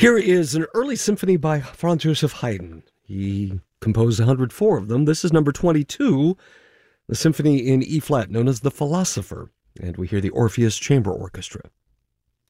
Here is an early symphony by Franz Joseph Haydn. He composed 104 of them. This is number 22, the symphony in E-flat known as The Philosopher, and we hear the Orpheus Chamber Orchestra.